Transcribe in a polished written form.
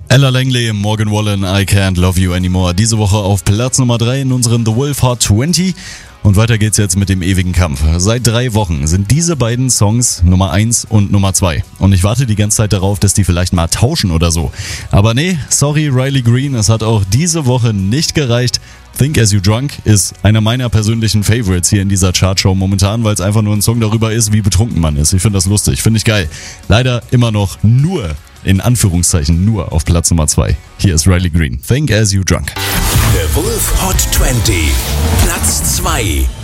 Ella Langley, Morgan Wallen, I Can't Love You Anymore. Diese Woche auf Platz Nummer 3 in unserem The Wolf Hot 20. Und weiter geht's jetzt mit dem ewigen Kampf. Seit 3 Wochen sind diese beiden Songs Nummer 1 und Nummer 2. Und ich warte die ganze Zeit darauf, dass die vielleicht mal tauschen oder so. Aber nee, sorry Riley Green, es hat auch diese Woche nicht gereicht. Think As You Drunk ist einer meiner persönlichen Favorites hier in dieser Chartshow momentan, weil es einfach nur ein Song darüber ist, wie betrunken man ist. Ich finde das lustig, finde ich geil. Leider immer noch nur, in Anführungszeichen, nur auf Platz Nummer 2. Hier ist Riley Green. Think As You Drunk. The Wolf Hot 20, Platz 2.